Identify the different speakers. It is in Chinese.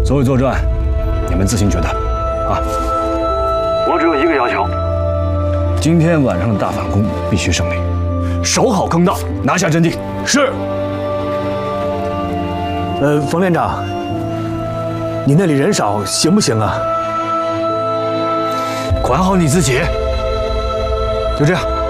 Speaker 1: 所有作战，你们自行决断，啊！我只有一个要求，今天晚上的大反攻必须胜利，守好坑道，拿下阵地。是。
Speaker 2: 冯连长，你那里人少，行不行啊？
Speaker 1: 管好你自己。就这样。